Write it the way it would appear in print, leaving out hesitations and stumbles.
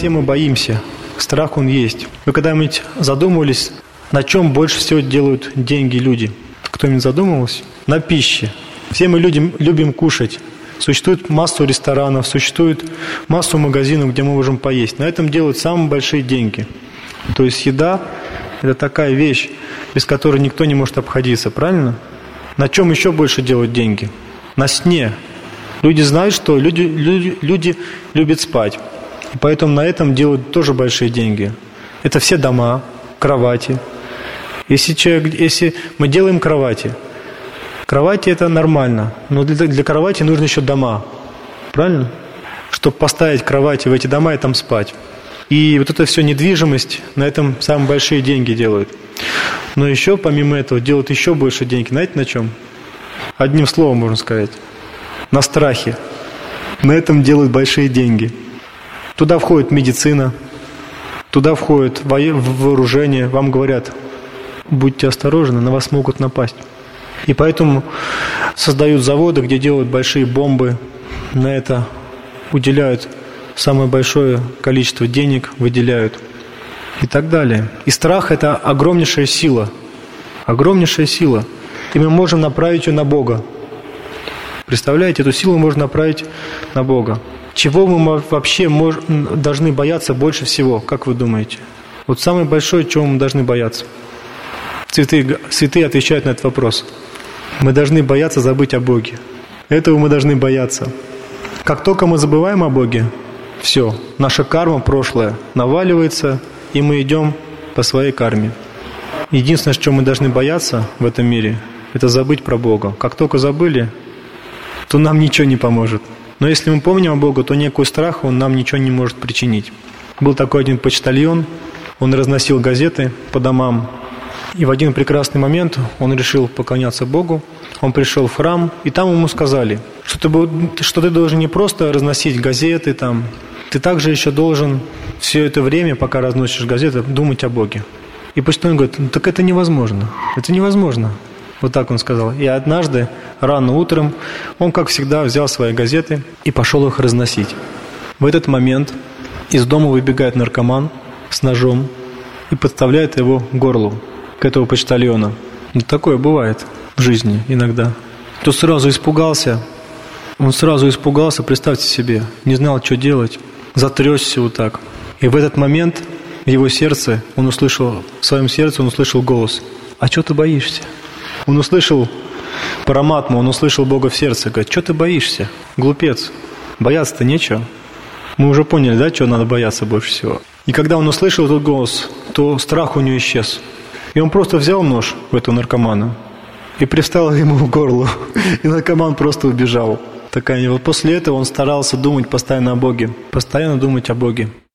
все мы боимся. Страх он есть. Вы когда-нибудь задумывались, на чем больше всего делают деньги люди? Кто-нибудь задумывался? На пище. Все мы любим кушать. Существует массу ресторанов, существует массу магазинов, где мы можем поесть. На этом делают самые большие деньги. То есть еда – это такая вещь, без которой никто не может обходиться, правильно? На чем еще больше делают деньги? На сне. Люди знают, что люди любят спать. Поэтому на этом делают тоже большие деньги. Это все дома, кровати. Если мы делаем кровати это нормально, но для кровати нужны еще дома. Правильно? Чтобы поставить кровати в эти дома и там спать. И вот это все недвижимость, на этом самые большие деньги делают. Но еще, помимо этого, делают еще больше денег. Знаете, на чем? Одним словом можно сказать. На страхе. На этом делают большие деньги. Туда входит медицина, туда входит вооружение. Вам говорят, будьте осторожны, на вас могут напасть. И поэтому создают заводы, где делают большие бомбы. На это уделяют самое большое количество денег, выделяют. И так далее. И страх – это огромнейшая сила. Огромнейшая сила. И мы можем направить ее на Бога. Представляете, эту силу можно направить на Бога. Чего мы вообще должны бояться больше всего, как вы думаете? Вот самое большое, чего мы должны бояться. Святые отвечают на этот вопрос. Мы должны бояться забыть о Боге. Этого мы должны бояться. Как только мы забываем о Боге, все, наша карма прошлое наваливается, и мы идем по своей карме. Единственное, что мы должны бояться в этом мире, это забыть про Бога. Как только забыли, то нам ничего не поможет. Но если мы помним о Боге, то никакой страх он нам ничего не может причинить. Был такой один почтальон, он разносил газеты по домам. И в один прекрасный момент он решил поклоняться Богу. Он пришел в храм, и там ему сказали, что ты должен не просто разносить газеты, ты также еще должен все это время, пока разносишь газеты, думать о Боге. И почтальон говорит, так это невозможно. Это невозможно. Вот так он сказал. И однажды, рано утром, он, как всегда, взял свои газеты и пошел их разносить. В этот момент из дома выбегает наркоман с ножом и подставляет его к горлу, к этого почтальона. Ну, такое бывает в жизни иногда. Тот сразу испугался. Он сразу испугался, представьте себе, не знал, что делать, затрясся вот так. И в этот момент в его сердце, в своем сердце он услышал голос. А что ты боишься? Он услышал параматму, он услышал Бога в сердце. Говорит, что ты боишься? Глупец. Бояться-то нечего. Мы уже поняли, да, чего надо бояться больше всего. И когда он услышал этот голос, то страх у него исчез. И он просто взял нож у этого наркомана и приставил ему в горло. И наркоман просто убежал. После этого он старался думать постоянно о Боге. Постоянно думать о Боге.